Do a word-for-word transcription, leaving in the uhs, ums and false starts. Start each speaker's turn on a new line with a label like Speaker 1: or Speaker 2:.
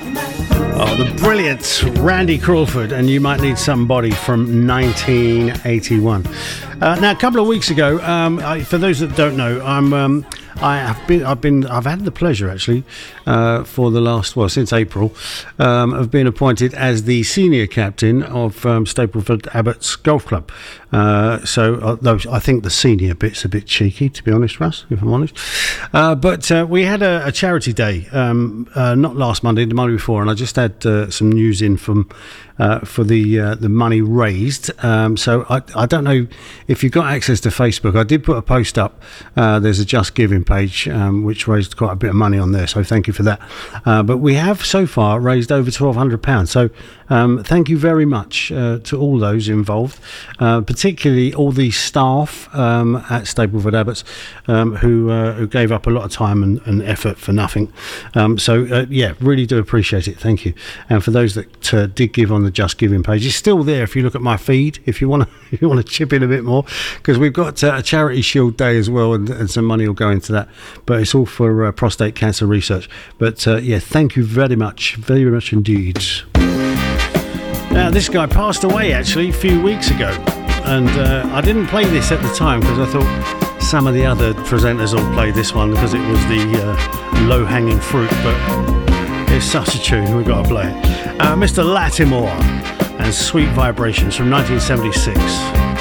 Speaker 1: Oh, the brilliant Randy Crawford, and You Might Need Somebody from nineteen eighty-one. Uh, now, a couple of weeks ago, um, I, for those that don't know, I'm um, I have been I've been I've had the pleasure actually uh, for the last well since April um, of being appointed as the senior captain of um, Stapleford Abbots Golf Club. Uh, so uh, those, I think the senior bit's a bit cheeky, to be honest, Russ, if I'm honest. Uh, but uh, we had a, a charity day, um, uh, not last Monday, the Monday before, and I just had uh, some news in from uh, for the uh, the money raised. Um, so I, I don't know if you've got access to Facebook. I did put a post up. Uh, there's a Just Giving page um, which raised quite a bit of money on there. So thank you for that. Uh, but we have so far raised over twelve hundred pounds. So um, thank you very much uh, to all those involved, uh, particularly all the staff um, at Stapleford Abbots um, who uh, who gave up a lot of time and, and effort for nothing. Um, so uh, yeah, really do appreciate it. Thank you. And for those that uh, did give on the Just Giving page, it's still there if you look at my feed. If you want to, if you want to chip in a bit more, because we've got uh, a charity shield day as well, and, and some money will go into that. But it's all for uh, prostate cancer research. But uh, yeah, thank you very much, very much indeed. Now, this guy passed away actually a few weeks ago, and uh, I didn't play this at the time because I thought some of the other presenters all played this one because it was the uh, low-hanging fruit, but it's such a tune, we've got to play it. Uh, Mister Latimore and Sweet Vibrations from nineteen seventy-six.